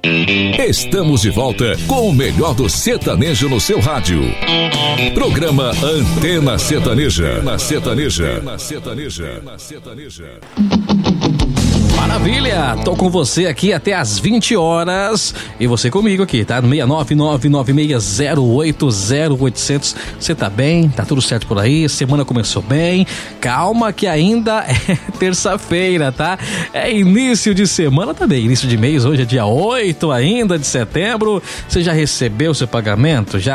Estamos de volta com o melhor do sertanejo no seu rádio. Programa Antena Sertaneja. Maravilha, tô com você aqui até às 20 horas e você comigo aqui, tá? No 69996080800. Você tá bem? Tá tudo certo por aí? Semana começou bem? Calma que ainda é terça-feira, tá? É início de semana também, início de mês, hoje é dia 8 ainda de setembro. Você já recebeu seu pagamento? Já